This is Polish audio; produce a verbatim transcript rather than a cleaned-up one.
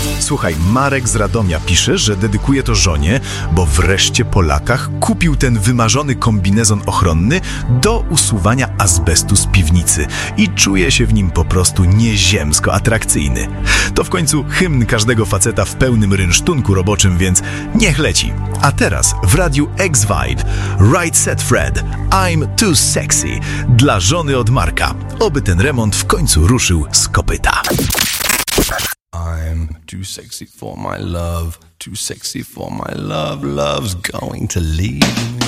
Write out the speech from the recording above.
Słuchaj, Marek z Radomia pisze, że dedykuje to żonie, bo wreszcie po latach kupił ten wymarzony kombinezon ochronny do usuwania azbestu z piwnicy i czuje się w nim po prostu nieziemsko atrakcyjny. To w końcu hymn każdego faceta w pełnym rynsztunku roboczym, więc niech leci. A teraz w radiu X-Vibe Right Set Fred, I'm Too Sexy dla żony od Marka. Oby ten remont w końcu ruszył z kopyta. I'm too sexy for my love, too sexy for my love, love's going to leave me.